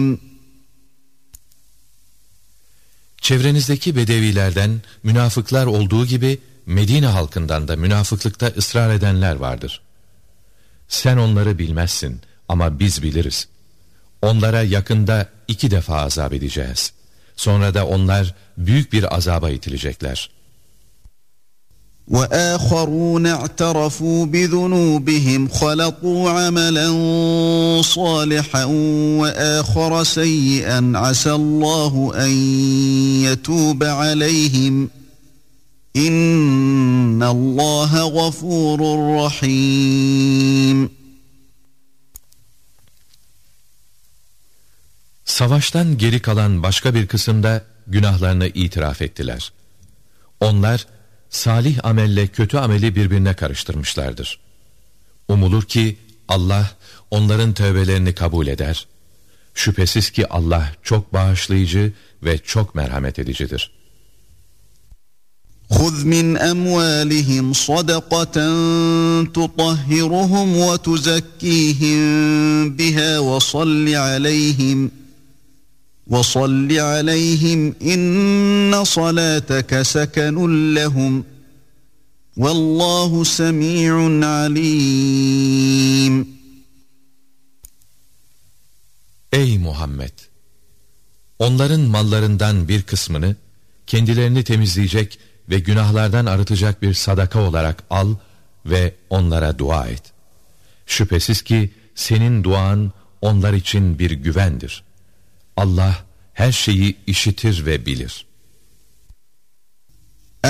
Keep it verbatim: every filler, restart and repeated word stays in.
Çevrenizdeki bedevilerden münafıklar olduğu gibi Medine halkından da münafıklıkta ısrar edenler vardır. Sen onları bilmezsin ama biz biliriz. Onlara yakında iki defa azap edeceğiz. Sonra da onlar büyük bir azaba itilecekler. وَآخَرُونَ اعْتَرَفُوا بِذُنُوبِهِمْ خَلَطُوا عَمَلًا صَالِحًا وَآخَرَ سَيِّئًا عَسَى اللّٰهُ أَنْ يَتُوبَ عَلَيْهِمْ اِنَّ اللّٰهَ غَفُورٌ رَحِيمٌ. Savaştan geri kalan başka bir kısımda günahlarını itiraf ettiler. Onlar salih amelle kötü ameli birbirine karıştırmışlardır. Umulur ki Allah onların tövbelerini kabul eder. Şüphesiz ki Allah çok bağışlayıcı ve çok merhamet edicidir. خُذْ مِنْ أَمْوَالِهِمْ صَدَقَةً تُطَهِّرُهُمْ وَتُزَكِّيهِمْ بِهَا وَصَلِّ عَلَيْهِمْ وَصَلِّ عَلَيْهِمْ إِنَّ صَلَاتَكَ سَكَنٌ لَهُمْ وَاللّٰهُ سَمِيعٌ عَلِيمٌ. Ey Muhammed! Onların mallarından bir kısmını kendilerini temizleyecek ve günahlardan arıtacak bir sadaka olarak al ve onlara dua et. Şüphesiz ki senin duan onlar için bir güvendir. Allah her şeyi işitir ve bilir.